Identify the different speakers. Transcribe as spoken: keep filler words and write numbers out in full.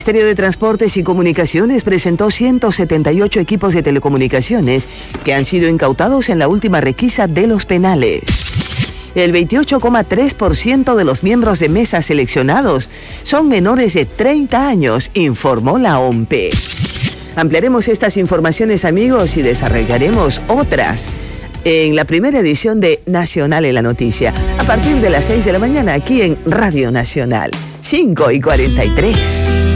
Speaker 1: El Ministerio de Transportes y Comunicaciones presentó ciento setenta y ocho equipos de telecomunicaciones que han sido incautados en la última requisa de los penales. El veintiocho coma tres por ciento de los miembros de mesa seleccionados son menores de treinta años, informó la O M P. Ampliaremos estas informaciones, amigos, y desarrollaremos otras en la primera edición de Nacional en la Noticia, a partir de las seis de la mañana aquí en Radio Nacional, cinco y cuarenta y tres.